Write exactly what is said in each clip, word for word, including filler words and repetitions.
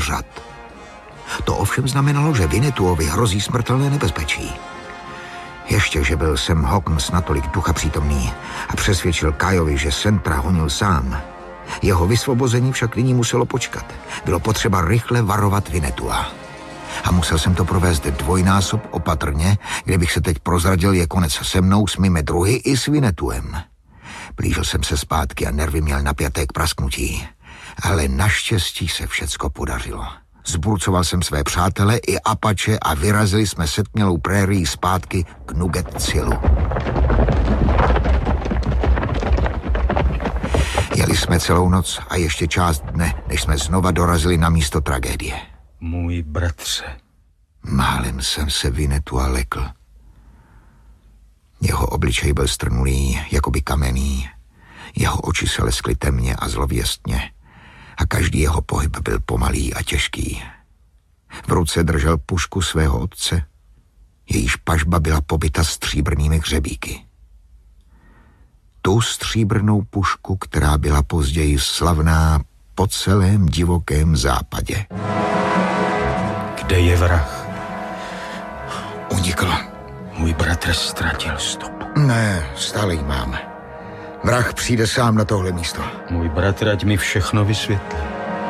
řad. To ovšem znamenalo, že Winnetoovi hrozí smrtelné nebezpečí. Ještě, že byl Sam Hawkins natolik ducha přítomný a přesvědčil Kajovi, že Sentra honil sám. Jeho vysvobození však nyní muselo počkat. Bylo potřeba rychle varovat Winnetooa. A musel jsem to provést dvojnásob opatrně, kdybych se teď prozradil, je konec se mnou, s mými druhy i s Winnetooem. Blížil jsem se zpátky a nervy měl napjaté k prasknutí. Ale naštěstí se všecko podařilo. Zburcoval jsem své přátele i Apache a vyrazili jsme setmělou prérií zpátky k Nugget Cílu. Jeli jsme celou noc a ještě část dne, než jsme znova dorazili na místo tragédie. Můj bratře. Málem jsem se Winnetooa lekl. Jeho obličej byl strnulý, jakoby kamenný. Jeho oči se leskly temně a zlověstně. A každý jeho pohyb byl pomalý a těžký. V ruce držel pušku svého otce. Jejíž pažba byla pobyta stříbrnými hřebíky. Tu stříbrnou pušku, která byla později slavná po celém divokém západě. Kde je vrah? Unikl. Můj bratr ztratil stopu. Ne, stále ji mám. Vrah přijde sám na tohle místo. Můj bratr, ať mi všechno vysvětlí.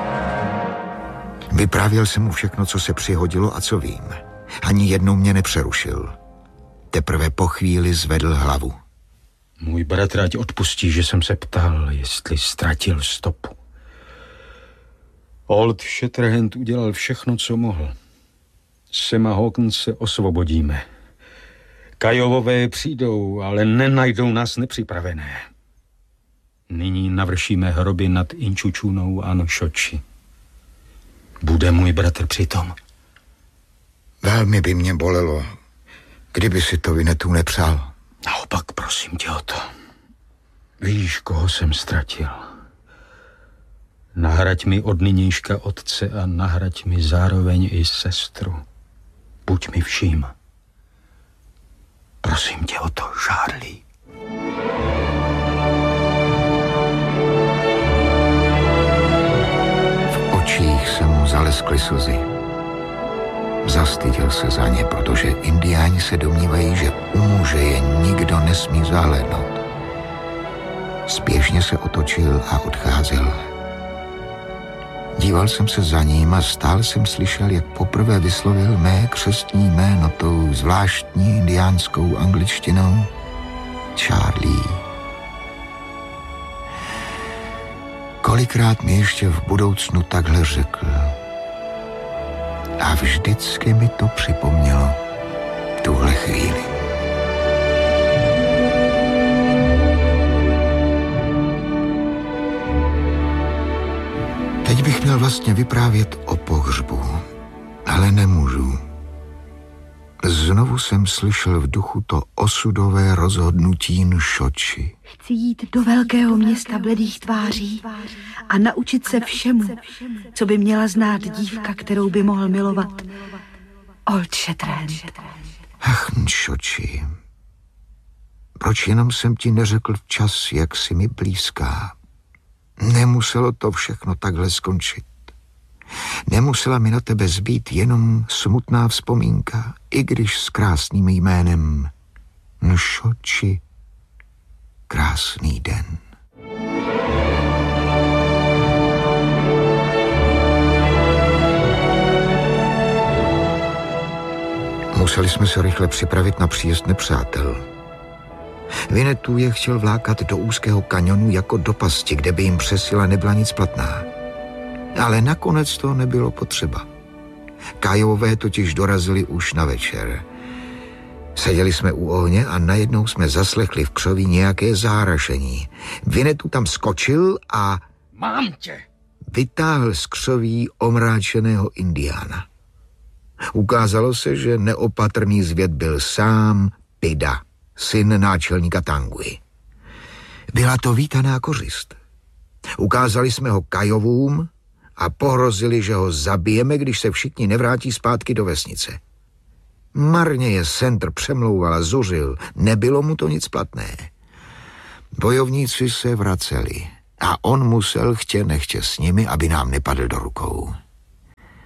Vyprávěl jsem mu všechno, co se přihodilo a co vím. Ani jednou mě nepřerušil. Teprve po chvíli zvedl hlavu. Můj bratr, ať odpustí, že jsem se ptal, jestli ztratil stopu. Old Shatterhand udělal všechno, co mohl. Sama Hawkins se osvobodíme. Kajovové přijdou, ale nenajdou nás nepřipravené. Nyní navršíme hroby nad Inčučunou a Noshoči. Bude můj bratr přitom? Velmi by mě bolelo, kdyby si to Winnetoo nepřál. Naopak, prosím tě o to. Víš, koho jsem ztratil. Nahraď mi od nynějška otce a nahraď mi zároveň i sestru. Buď mi vším. Prosím tě o to, Charlie. V očích se mu zaleskly slzy. Zastyděl se za ně, protože indiáni se domnívají, že u muže je nikdo nesmí zahlédnout. Spěšně se otočil a odcházel. Díval jsem se za ním a stále jsem slyšel, jak poprvé vyslovil mé křestní jméno tou zvláštní indiánskou angličtinou. Charlie. Kolikrát mi ještě v budoucnu takhle řekl. A vždycky mi to připomnělo tuhle chvíli. Teď bych měl vlastně vyprávět o pohřbu, ale nemůžu. Znovu jsem slyšel v duchu to osudové rozhodnutí Noshoči. Chci jít do velkého města bledých tváří a naučit se všemu, co by měla znát dívka, kterou by mohl milovat Old Shatterhand. Ach, Noshoči, proč jenom jsem ti neřekl včas, jak jsi mi blízká? Nemuselo to všechno takhle skončit. Nemusela mi na tebe zbýt jenom smutná vzpomínka, i když s krásným jménem Noshoči. Krásný den. Museli jsme se rychle připravit na příjezd nepřátel. Winnetoo je chtěl vlákat do úzkého kanionu jako do pasti, kde by jim přesila nebyla nic platná. Ale nakonec to nebylo potřeba. Kajové totiž dorazili už na večer. Seděli jsme u ohně a najednou jsme zaslechli v křoví nějaké zárašení. Winnetoo tam skočil a... Mám tě! Vytáhl z křoví omráčeného indiána. Ukázalo se, že neopatrný zvěd byl sám Pida, syn náčelníka Tangui. Byla to vítaná kořist. Ukázali jsme ho Kajovům a pohrozili, že ho zabijeme, když se všichni nevrátí zpátky do vesnice. Marně je Sentr přemlouval a zuřil, nebylo mu to nic platné. Bojovníci se vraceli a on musel chtě nechtě s nimi, aby nám nepadl do rukou.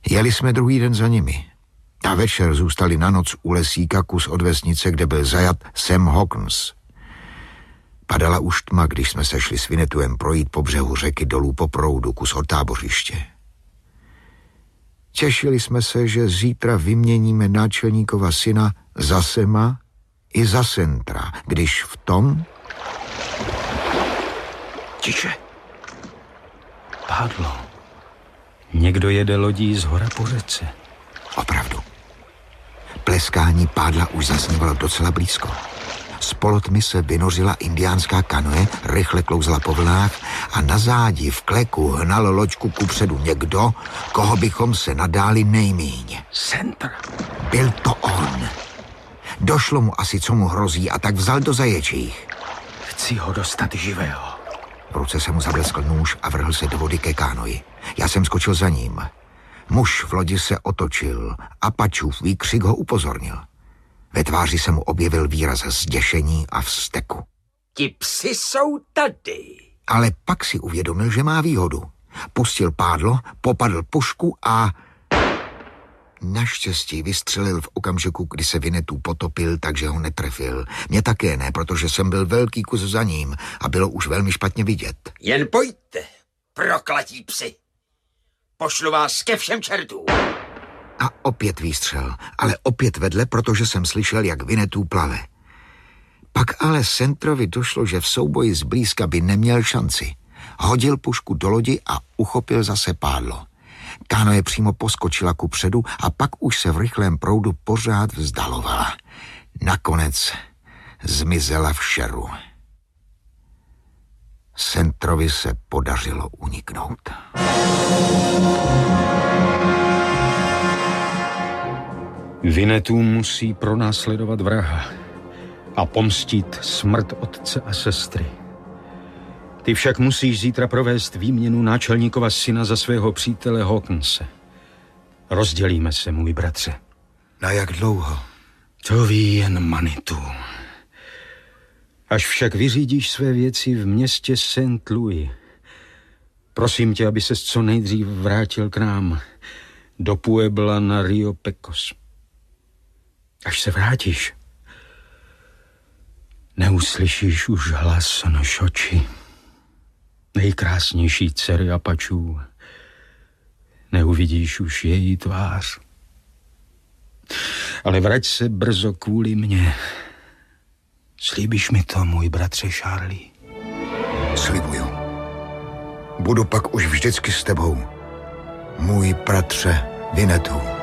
Jeli jsme druhý den za nimi. A večer zůstali na noc u lesíka kus od vesnice, kde byl zajat Sam Hawkins. Padala už tma, když jsme se šli s Vinetuem projít po břehu řeky dolů po proudu kus od tábořiště. Těšili jsme se, že zítra vyměníme náčelníkova syna za Sema i za Centra, když v tom... Tiše. Pádlo. Někdo jede lodí z hora po řece. Opravdu. Pleskání pádla už zaznívalo docela blízko. Z polotmy se vynořila indiánská kanoe, rychle klouzla po vlnách a na zádi v kleku hnal loďku kupředu někdo, koho bychom se nadáli nejmíň. Centr. Byl to on. Došlo mu asi, co mu hrozí, a tak vzal do zaječích. Chci ho dostat živého. V ruce se mu zableskl nůž a vrhl se do vody ke kánoji. Já jsem skočil za ním. Muž v lodi se otočil a Pačův výkřik ho upozornil. Ve tváři se mu objevil výraz zděšení a vzteku. Ti psi jsou tady. Ale pak si uvědomil, že má výhodu. Pustil pádlo, popadl pušku a... Naštěstí vystřelil v okamžiku, kdy se Vinetu potopil, takže ho netrefil. Mě také ne, protože jsem byl velký kus za ním a bylo už velmi špatně vidět. Jen pojďte, proklatí psi. Pošlu vás ke všem čertům. A opět výstřel, ale opět vedle, protože jsem slyšel, jak Vinetu plave. Pak ale Centrovi došlo, že v souboji zblízka by neměl šanci. Hodil pušku do lodi a uchopil zase pádlo. Kánoe přímo poskočila kupředu a pak už se v rychlém proudu pořád vzdalovala. Nakonec zmizela v šeru. Centrovi se podařilo uniknout. Vinetu musí pronásledovat vraha a pomstit smrt otce a sestry. Ty však musíš zítra provést výměnu náčelníkova syna za svého přítele Hawkinse. Rozdělíme se, můj bratře. Na jak dlouho? To ví jen Manitu. Až však vyřídíš své věci v městě Saint Louis, prosím tě, aby ses co nejdřív vrátil k nám, do Puebla na Rio Pecos. Až se vrátíš, neuslyšíš už hlas Nošoči, nejkrásnější dcery Apačů. Neuvidíš už její tvář. Ale vrať se brzo kvůli mně. Slíbíš mi to, můj bratře Charlie? Slibuju. Budu pak už vždycky s tebou, můj bratře Vinetu.